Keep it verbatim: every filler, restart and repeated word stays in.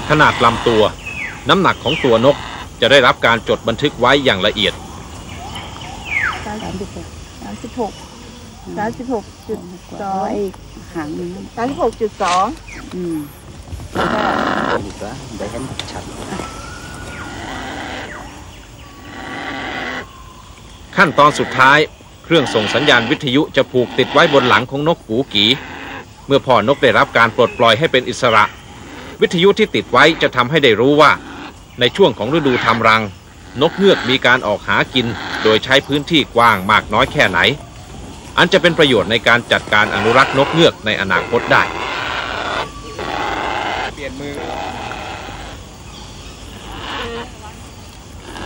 ขนาดลำตัวน้ำหนักของตัวนกจะได้รับการจดบันทึกไว้อย่างละเอียดสามสิบหกสามสิบหกสามสิบหกจุดสองไอ้หางมันสามสิบหกจุดสองอืมได้เห็นชัดขั้นตอนสุดท้ายเครื่องส่งสัญญาณวิทยุจะผูกติดไว้บนหลังของนกกูกีเมื่อพ่อนกได้รับการปลดปล่อยให้เป็นอิสระวิทยุที่ติดไว้จะทำให้ได้รู้ว่าในช่วงของฤดูทำรังนกเงือกมีการออกหากินโดยใช้พื้นที่กว้างมากน้อยแค่ไหนอันจะเป็นประโยชน์ในการจัดการอนุรักษ์นกเงือกในอนาคตได้เปลี่ยนมือ